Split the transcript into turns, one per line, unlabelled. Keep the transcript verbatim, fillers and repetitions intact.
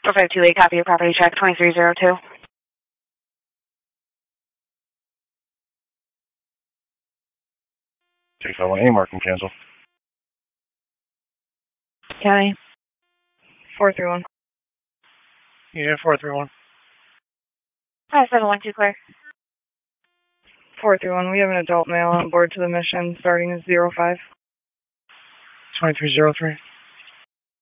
four five two eight, copy of property check, twenty-three zero two.
Take that one, A mark and cancel.
County. four three one.
Yeah, four three one.
Hi, seven one two, clear.
four three one, we have an adult male on board to the mission starting at zero five.
twenty-three zero three.